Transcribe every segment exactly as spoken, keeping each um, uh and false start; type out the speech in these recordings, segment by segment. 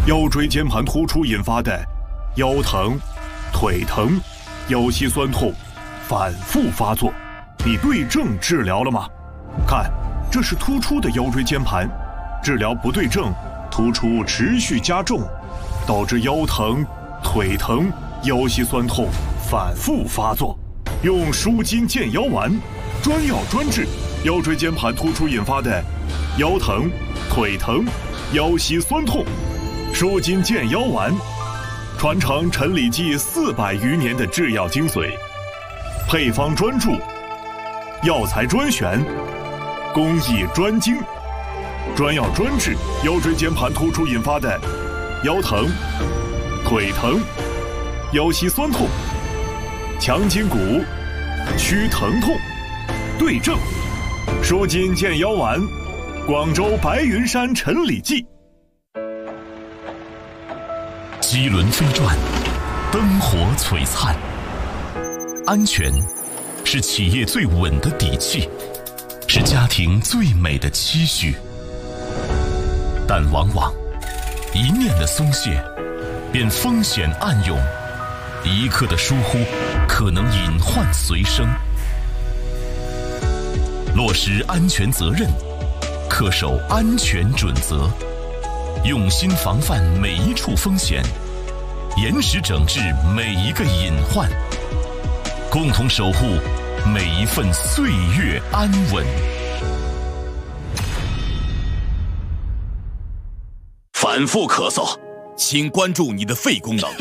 腰椎间盘突出引发的腰疼、腿疼、腰膝酸痛反复发作，你对症治疗了吗？看，这是突出的腰椎间盘，治疗不对症，突出持续加重，导致腰疼、腿疼、腰膝酸痛反复发作。用舒筋健腰丸，专药专治腰椎间盘突出引发的腰疼、腿疼、腰膝酸痛。舒筋健腰丸，传承陈李济四百余年的制药精髓，配方专注，药材专选，工艺专精，专药专治腰椎间盘突出引发的腰疼、腿疼、腰膝酸痛，强筋骨，祛疼痛，对症，舒筋健腰丸，广州白云山陈李济。 机轮飞转，灯火璀璨。安全是企业最稳的底气，是家庭最美的期许。但往往一念的松懈，便风险暗涌；一刻的疏忽，可能隐患随身。落实安全责任，恪守安全准则，用心防范每一处风险，严实整治每一个隐患，共同守护每一份岁月安稳。 反复咳嗽，请关注你的肺功能。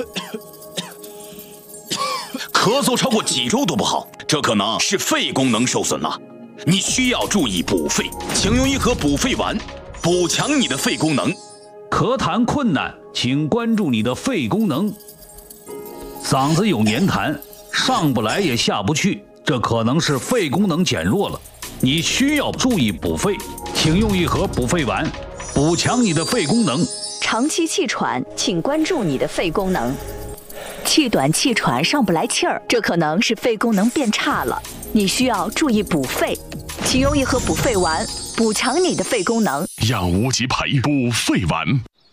咳嗽超过几周都不好，这可能是肺功能受损了。你需要注意补肺，请用一盒补肺丸，补强你的肺功能。 咳痰困难，请关注你的肺功能。嗓子有黏痰，上不来也下不去，这可能是肺功能减弱了。你需要注意补肺，请用一盒补肺丸，补强你的肺功能。 长期气喘，请关注你的肺功能。气短气喘上不来气儿，这可能是肺功能变差了。你需要注意补肺，请用一盒补肺丸，补强你的肺功能。 养无极培补肺丸。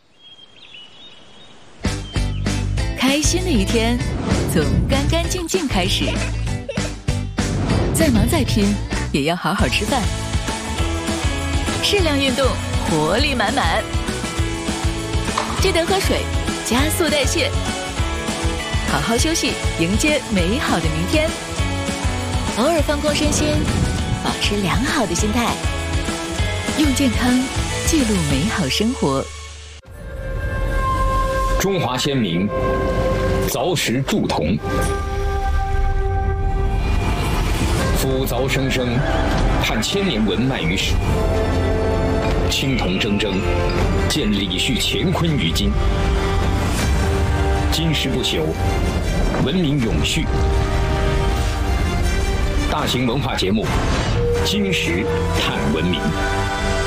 开心的一天，从干干净净开始。再忙再拼，也要好好吃饭。适量运动，活力满满。记得喝水，加速代谢。好好休息，迎接美好的明天。偶尔放空身心，保持良好的心态，用健康记录美好生活。 中华先民凿石铸铜，斧凿生生，探千年文脉于史。青铜铮铮，见李旭乾坤于今。金石不朽，文明永续。大型文化节目《金石探文明》。